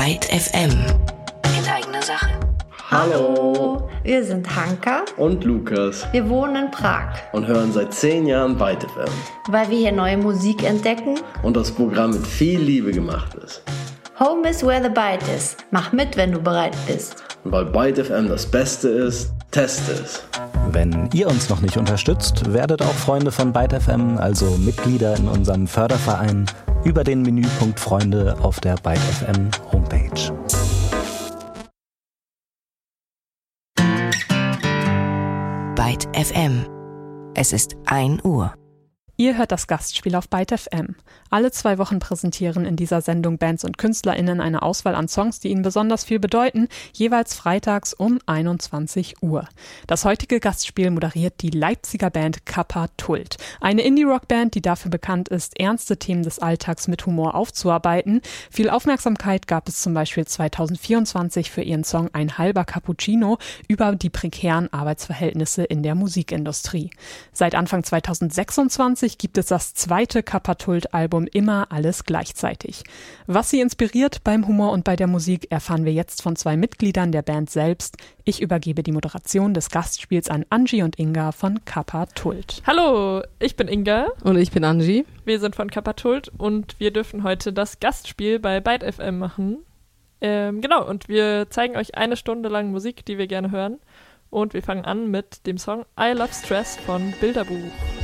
Byte FM. In eigener Sache. Hallo, wir sind Hanka und Lukas. Wir wohnen in Prag und hören seit 10 Jahren Byte FM. Weil wir hier neue Musik entdecken und das Programm mit viel Liebe gemacht ist. Home is where the Byte is. Mach mit, wenn du bereit bist. Und weil Byte FM das Beste ist, teste es. Wenn ihr uns noch nicht unterstützt, werdet auch Freunde von Byte FM, also Mitglieder in unserem Förderverein, über den Menüpunkt Freunde auf der Byte FM Homepage. Byte FM. Es ist 1 Uhr. Ihr hört das Gastspiel auf Byte FM. Alle 2 Wochen präsentieren in dieser Sendung Bands und KünstlerInnen eine Auswahl an Songs, die ihnen besonders viel bedeuten, jeweils freitags um 21 Uhr. Das heutige Gastspiel moderiert die Leipziger Band Kappa Tult. Eine Indie-Rock-Band, die dafür bekannt ist, ernste Themen des Alltags mit Humor aufzuarbeiten. Viel Aufmerksamkeit gab es zum Beispiel 2024 für ihren Song Ein halber Cappuccino über die prekären Arbeitsverhältnisse in der Musikindustrie. Seit Anfang 2026 gibt es das zweite Kappa Tult-Album Immer alles gleichzeitig. Was sie inspiriert beim Humor und bei der Musik, erfahren wir jetzt von 2 Mitgliedern der Band selbst. Ich übergebe die Moderation des Gastspiels an Angie und Inga von Kappa Tult. Hallo, ich bin Inga. Und ich bin Angie. Wir sind von Kappa Tult und wir dürfen heute das Gastspiel bei Byte FM machen. Genau, und wir zeigen euch 1 Stunde lang Musik, die wir gerne hören. Und wir fangen an mit dem Song I Love Stress von Bilderbuch.